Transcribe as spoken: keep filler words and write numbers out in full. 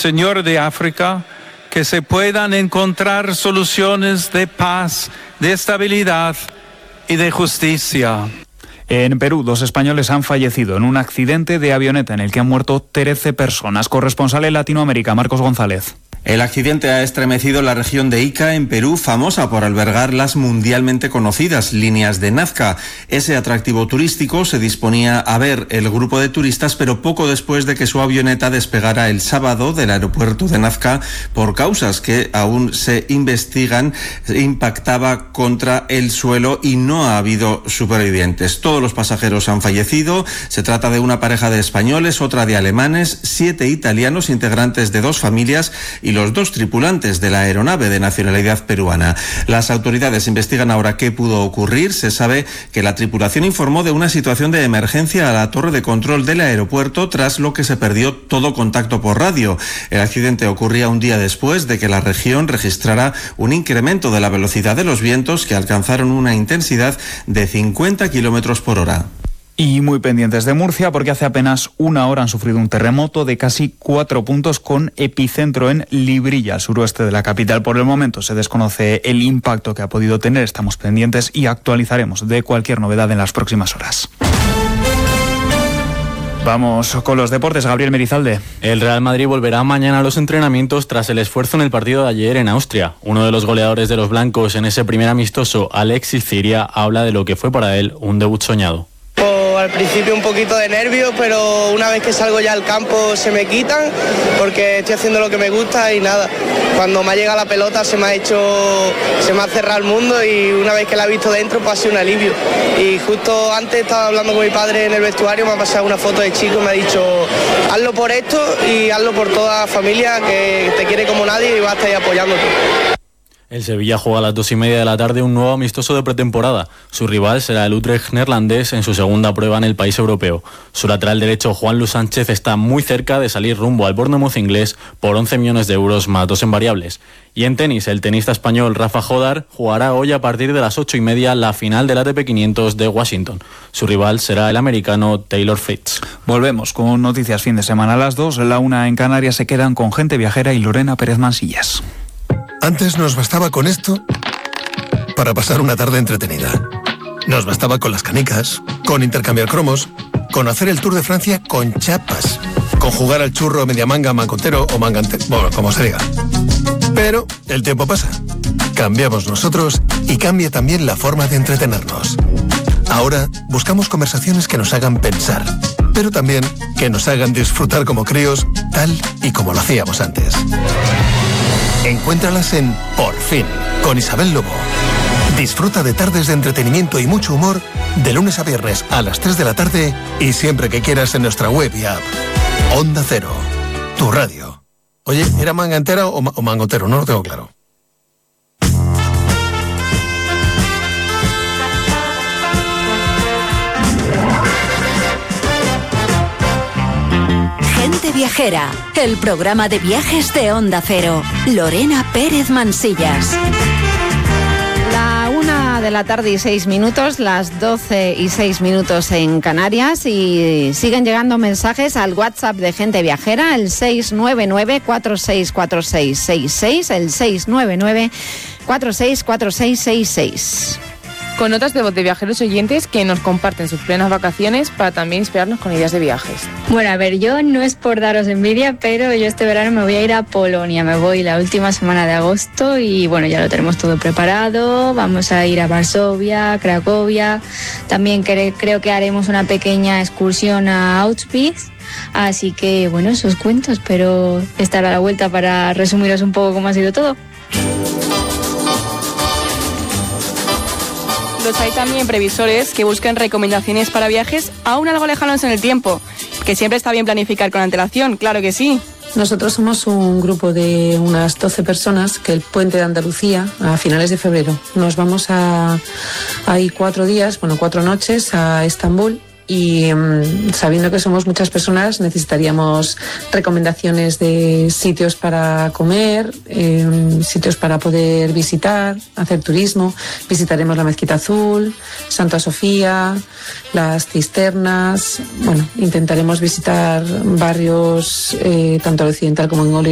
Señor de África, que se puedan encontrar soluciones de paz, de estabilidad y de justicia. En Perú, dos españoles han fallecido en un accidente de avioneta en el que han muerto trece personas. Corresponsal en Latinoamérica, Marcos González. El accidente ha estremecido la región de Ica, en Perú, famosa por albergar las mundialmente conocidas líneas de Nazca. Ese atractivo turístico se disponía a ver el grupo de turistas, pero poco después de que su avioneta despegara el sábado del aeropuerto de Nazca, por causas que aún se investigan, impactaba contra el suelo y no ha habido supervivientes. Todos los pasajeros han fallecido. Se trata de una pareja de españoles, otra de alemanes, siete italianos integrantes de dos familias y los dos tripulantes de la aeronave de nacionalidad peruana. Las autoridades investigan ahora qué pudo ocurrir. Se sabe que la tripulación informó de una situación de emergencia a la torre de control del aeropuerto, tras lo que se perdió todo contacto por radio. El accidente ocurría un día después de que la región registrara un incremento de la velocidad de los vientos, que alcanzaron una intensidad de cincuenta kilómetros por hora. Y muy pendientes de Murcia, porque hace apenas una hora han sufrido un terremoto de casi cuatro puntos con epicentro en Librilla, al suroeste de la capital. Por el momento se desconoce el impacto que ha podido tener. Estamos pendientes y actualizaremos de cualquier novedad en las próximas horas. Vamos con los deportes, Gabriel Merizalde. El Real Madrid volverá mañana a los entrenamientos tras el esfuerzo en el partido de ayer en Austria. Uno de los goleadores de los blancos en ese primer amistoso, Alexis Ciria, habla de lo que fue para él un debut soñado. Al principio un poquito de nervios, pero una vez que salgo ya al campo se me quitan, porque estoy haciendo lo que me gusta y nada. Cuando me ha llegado la pelota se me ha hecho, se me ha cerrado el mundo, y una vez que la he visto dentro pues ha sido un alivio. Y justo antes estaba hablando con mi padre en el vestuario, me ha pasado una foto de chico y me ha dicho: hazlo por esto y hazlo por toda la familia, que te quiere como nadie y va a estar ahí apoyándote. El Sevilla juega a las dos y media de la tarde un nuevo amistoso de pretemporada. Su rival será el Utrecht neerlandés en su segunda prueba en el país europeo. Su lateral derecho, Juan Luis Sánchez, está muy cerca de salir rumbo al Bournemouth inglés por once millones de euros más dos en variables. Y en tenis, el tenista español Rafa Jodar jugará hoy a partir de las ocho y media la final del A T P quinientos de Washington. Su rival será el americano Taylor Fritz. Volvemos con noticias fin de semana a las dos. La una en Canarias. Se quedan con Gente Viajera y Lorena Pérez Mansillas. Antes nos bastaba con esto para pasar una tarde entretenida. Nos bastaba con las canicas, con intercambiar cromos, con hacer el Tour de Francia con chapas, con jugar al churro media manga, mangotero o mangante, bueno, como se diga. Pero el tiempo pasa. Cambiamos nosotros y cambia también la forma de entretenernos. Ahora buscamos conversaciones que nos hagan pensar, pero también que nos hagan disfrutar como críos, tal y como lo hacíamos antes. Encuéntralas en Por Fin, con Isabel Lobo. Disfruta de tardes de entretenimiento y mucho humor de lunes a viernes a las tres de la tarde y siempre que quieras en nuestra web y app. Onda Cero, tu radio. Oye, ¿era manga entera o, ma- o mangotero? No lo tengo claro. Gente Viajera, el programa de viajes de Onda Cero. Lorena Pérez Mansillas. La una de la tarde y seis minutos, las doce y seis minutos en Canarias, y siguen llegando mensajes al WhatsApp de Gente Viajera, el seis nueve nueve, cuatro seis cuatro seis seis seis, el seis nueve nueve, cuatro seis cuatro seis seis seis. Con notas de voz de viajeros oyentes que nos comparten sus plenas vacaciones para también inspirarnos con ideas de viajes. Bueno, a ver, yo no es por daros envidia, pero yo este verano me voy a ir a Polonia. Me voy la última semana de agosto y bueno, ya lo tenemos todo preparado. Vamos a ir a Varsovia, Cracovia. También cre- creo que haremos una pequeña excursión a Auschwitz. Así que bueno, eso os cuento. Espero estar a la vuelta para resumiros un poco cómo ha sido todo. Los hay también previsores que buscan recomendaciones para viajes aún algo lejanos en el tiempo, que siempre está bien planificar con antelación, claro que sí. Nosotros somos un grupo de unas doce personas que el puente de Andalucía, a finales de febrero, nos vamos a, a ir cuatro días, bueno, cuatro noches a Estambul. Y um, sabiendo que somos muchas personas, necesitaríamos recomendaciones de sitios para comer, eh, sitios para poder visitar, hacer turismo. Visitaremos la Mezquita Azul, Santa Sofía, las cisternas. Bueno, intentaremos visitar barrios eh, tanto al occidental como en Gol